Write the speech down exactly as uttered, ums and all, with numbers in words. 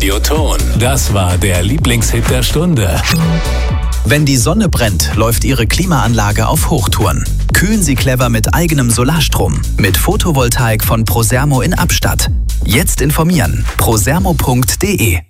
Radioton. Das war der Lieblingshit der Stunde. Wenn die Sonne brennt, läuft Ihre Klimaanlage auf Hochtouren. Kühlen Sie clever mit eigenem Solarstrom. Mit Photovoltaik von Prosermo in Abstatt. Jetzt informieren. prosermo punkt de